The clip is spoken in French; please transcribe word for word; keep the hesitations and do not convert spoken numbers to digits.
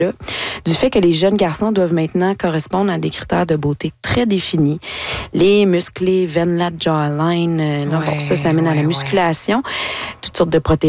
du fait que les jeunes garçons doivent maintenant correspondre à des critères de beauté très définis. Les musclés, veines, la jawline, euh, là, Ouais, bon, ça, ça amène à la ouais, musculation, toutes sortes de protéines